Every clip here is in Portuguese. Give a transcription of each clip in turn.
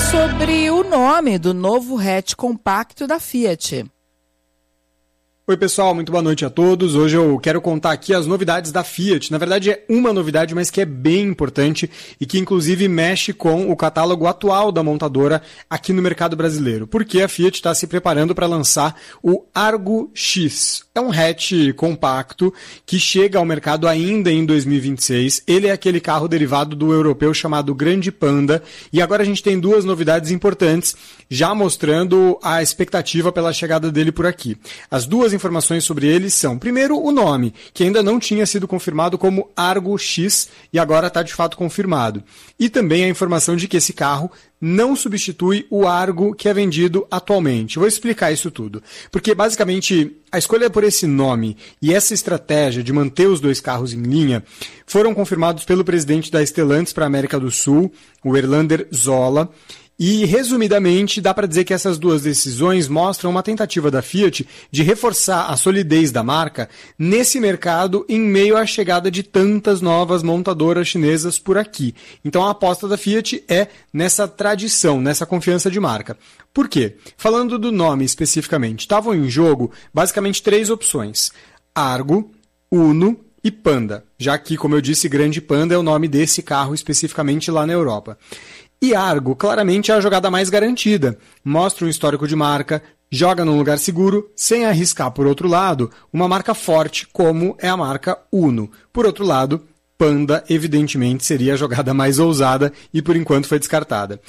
sobre o nome do novo hatch compacto da Fiat. Oi pessoal, muito boa noite a todos. Hoje eu quero contar aqui as novidades da Fiat. Na verdade é uma novidade, mas que é bem importante e que inclusive mexe com o catálogo atual da montadora aqui no mercado brasileiro. Porque a Fiat está se preparando para lançar o Argo X. É um hatch compacto que chega ao mercado ainda em 2026. Ele é aquele carro derivado do europeu chamado Grande Panda. E agora a gente tem duas novidades importantes, já mostrando a expectativa pela chegada dele por aqui. As duas informações sobre ele são, primeiro, o nome, que ainda não tinha sido confirmado como Argo X e agora está de fato confirmado. E também a informação de que esse carro não substitui o Argo que é vendido atualmente. Vou explicar isso tudo. Porque, basicamente, a escolha por esse nome e essa estratégia de manter os dois carros em linha foram confirmados pelo presidente da Stellantis para a América do Sul, o Erlander Zola. E, resumidamente, dá para dizer que essas duas decisões mostram uma tentativa da Fiat de reforçar a solidez da marca nesse mercado em meio à chegada de tantas novas montadoras chinesas por aqui. Então a aposta da Fiat é nessa tradição, nessa confiança de marca. Por quê? Falando do nome especificamente, estavam em jogo basicamente três opções: Argo, Uno e Panda, já que, como eu disse, Grande Panda é o nome desse carro especificamente lá na Europa. E Argo, claramente, é a jogada mais garantida. Mostra um histórico de marca, joga num lugar seguro, sem arriscar, por outro lado, uma marca forte como é a marca Uno. Por outro lado, Panda, evidentemente, seria a jogada mais ousada e, por enquanto, foi descartada.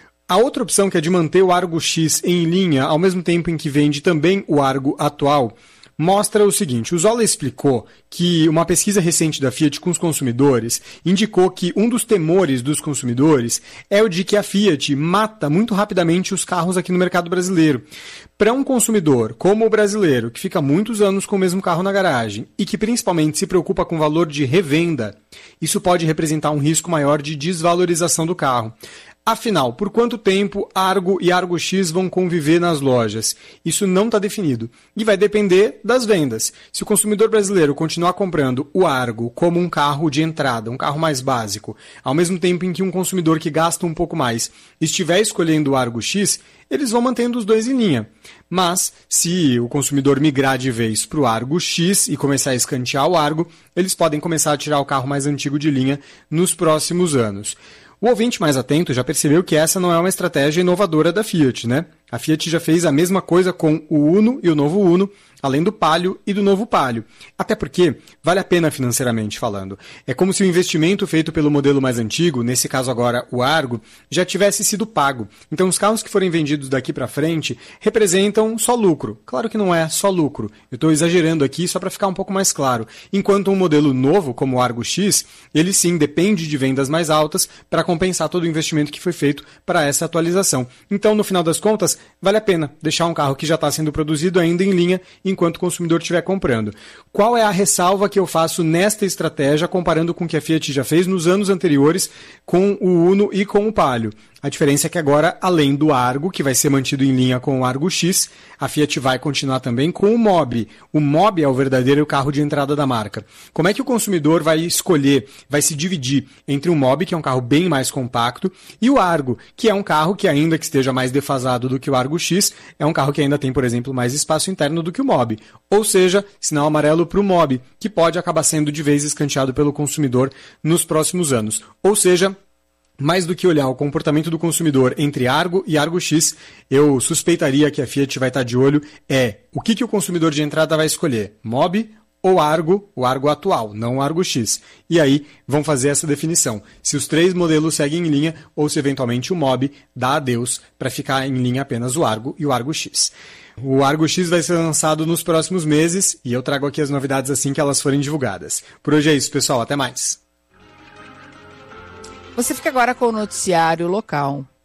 A outra opção, que é de manter o Argo X em linha, ao mesmo tempo em que vende também o Argo atual, mostra o seguinte: o Zola explicou que uma pesquisa recente da Fiat com os consumidores indicou que um dos temores dos consumidores é o de que a Fiat mata muito rapidamente os carros aqui no mercado brasileiro. Para um consumidor como o brasileiro, que fica muitos anos com o mesmo carro na garagem e que principalmente se preocupa com o valor de revenda, isso pode representar um risco maior de desvalorização do carro. Afinal, por quanto tempo Argo e Argo X vão conviver nas lojas? Isso não está definido. E vai depender das vendas. Se o consumidor brasileiro continuar comprando o Argo como um carro de entrada, um carro mais básico, ao mesmo tempo em que um consumidor que gasta um pouco mais estiver escolhendo o Argo X, eles vão mantendo os dois em linha. Mas, se o consumidor migrar de vez para o Argo X e começar a escantear o Argo, eles podem começar a tirar o carro mais antigo de linha nos próximos anos. O ouvinte mais atento já percebeu que essa não é uma estratégia inovadora da Fiat, né? A Fiat já fez a mesma coisa com o Uno e o novo Uno, além do Palio e do novo Palio. Até porque vale a pena financeiramente falando. É como se o investimento feito pelo modelo mais antigo, nesse caso agora o Argo, já tivesse sido pago. Então os carros que forem vendidos daqui para frente representam só lucro. Claro que não é só lucro. Eu estou exagerando aqui só para ficar um pouco mais claro. Enquanto um modelo novo, como o Argo X, ele sim depende de vendas mais altas para compensar todo o investimento que foi feito para essa atualização. Então, no final das contas, vale a pena deixar um carro que já está sendo produzido ainda em linha enquanto o consumidor estiver comprando. Qual é a ressalva que eu faço nesta estratégia comparando com o que a Fiat já fez nos anos anteriores com o Uno e com o Palio? A diferença é que agora, além do Argo, que vai ser mantido em linha com o Argo X, a Fiat vai continuar também com o Mobi. O Mobi é o verdadeiro carro de entrada da marca. Como é que o consumidor vai escolher, vai se dividir entre o Mobi, que é um carro bem mais compacto, e o Argo, que é um carro que, ainda que esteja mais defasado do que o Argo X, é um carro que ainda tem, por exemplo, mais espaço interno do que o Mobi. Ou seja, sinal amarelo para o Mobi, que pode acabar sendo de vez escanteado pelo consumidor nos próximos anos. Ou seja, mais do que olhar o comportamento do consumidor entre Argo e Argo X, eu suspeitaria que a Fiat vai estar de olho o que o consumidor de entrada vai escolher, Mobi ou Argo, o Argo atual, não o Argo X. E aí vão fazer essa definição, se os três modelos seguem em linha ou se eventualmente o Mobi dá adeus para ficar em linha apenas o Argo e o Argo X. O Argo X vai ser lançado nos próximos meses e eu trago aqui as novidades assim que elas forem divulgadas. Por hoje é isso, pessoal. Até mais. Você fica agora com o noticiário local.